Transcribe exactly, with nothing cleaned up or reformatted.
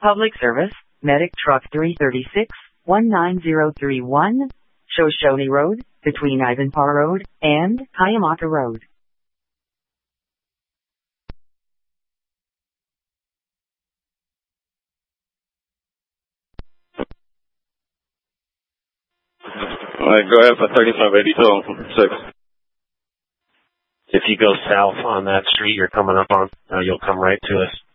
Public service, Medic Truck three thirty-six, one nine zero three one, Shoshone Road, between Ivanpah Road and Cuyamaca Road. All right, go ahead for thirty-five eighty-two, six. If you go south on that street you're coming up on, uh, you'll come right to us.